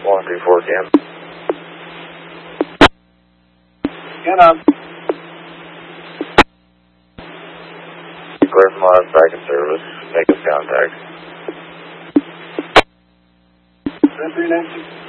134 Cam. Scan on. Clear from last back in service. Make us contact. 319.